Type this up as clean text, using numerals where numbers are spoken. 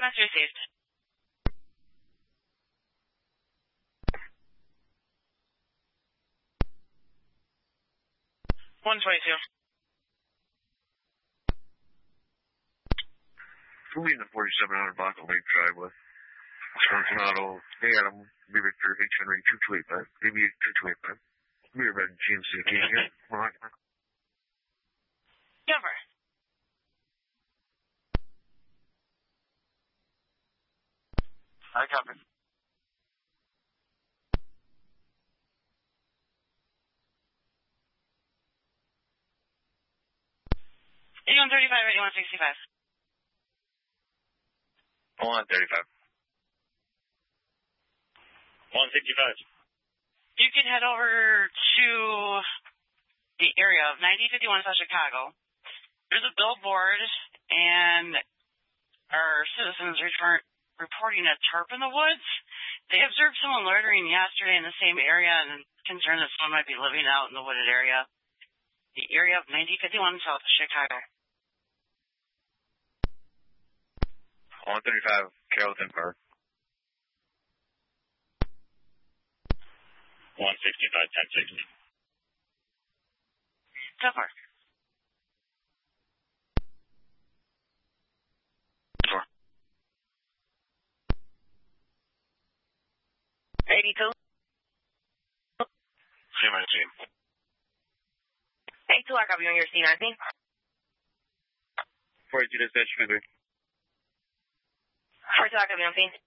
message received. 122. Who in the 4700 block of Lake Drive with Wisconsin Auto? Hey, Adam. B Victor H Henry 2285. BB 2285. We are red GMC King here. Jumper. I copy. 8135, 8165. 135. 165. You can head over to the area of 9051 South Chicago. There's a billboard, and our citizens reporting a tarp in the woods. They observed someone loitering yesterday in the same area and concerned that someone might be living out in the wooded area. The area of 9051 South Chicago. 135, Carrollton Park. 165, 1060. So far. 82. See my team. 82, I copy on your C19. 42 dispatch, 53. 42, I copy on scene.